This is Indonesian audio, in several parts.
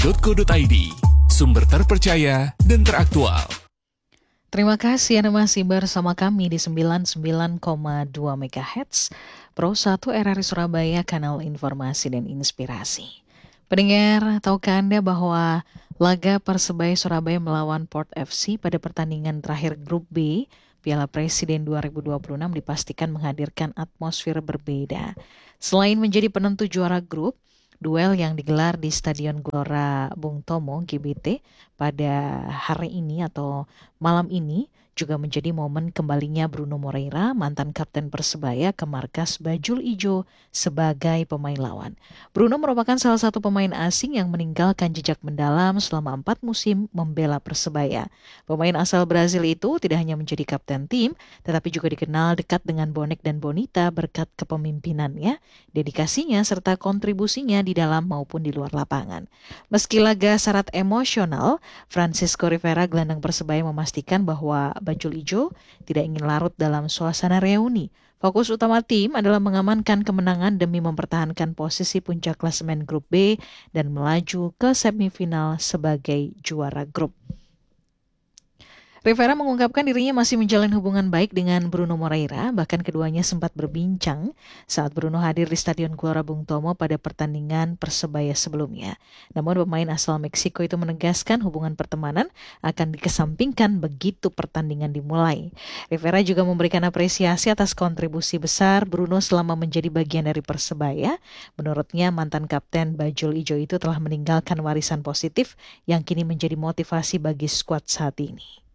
rri.co.id, sumber terpercaya dan teraktual. Terima kasih Anda masih bersama kami di 99,2 MHz Pro 1 RRI Surabaya, kanal informasi dan inspirasi. Pendengar, tahukah Anda bahwa laga Persebaya Surabaya melawan Port FC pada pertandingan terakhir Grup B Piala Presiden 2026 dipastikan menghadirkan atmosfer berbeda. Selain menjadi penentu juara grup, duel yang digelar di Stadion Gelora Bung Tomo GBT pada hari ini atau malam ini juga menjadi momen kembalinya Bruno Moreira, mantan kapten Persebaya, ke markas Bajul Ijo sebagai pemain lawan. Bruno merupakan salah satu pemain asing yang meninggalkan jejak mendalam selama 4 musim membela Persebaya. Pemain asal Brazil itu tidak hanya menjadi kapten tim, tetapi juga dikenal dekat dengan bonek dan bonita berkat kepemimpinannya, dedikasinya, serta kontribusinya di dalam maupun di luar lapangan. Meski laga syarat emosional, Francisco Rivera, gelandang Persebaya, memastikan bahwa Bajul Ijo tidak ingin larut dalam suasana reuni. Fokus utama tim adalah mengamankan kemenangan demi mempertahankan posisi puncak klasemen Grup B dan melaju ke semifinal sebagai juara grup. Rivera mengungkapkan dirinya masih menjalin hubungan baik dengan Bruno Moreira, bahkan keduanya sempat berbincang saat Bruno hadir di Stadion Gelora Bung Tomo pada pertandingan Persebaya sebelumnya. Namun pemain asal Meksiko itu menegaskan hubungan pertemanan akan dikesampingkan begitu pertandingan dimulai. Rivera juga memberikan apresiasi atas kontribusi besar Bruno selama menjadi bagian dari Persebaya. Menurutnya, mantan kapten Bajul Ijo itu telah meninggalkan warisan positif yang kini menjadi motivasi bagi skuad saat ini.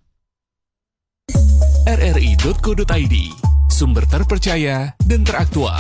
rri.co.id, sumber terpercaya dan teraktual.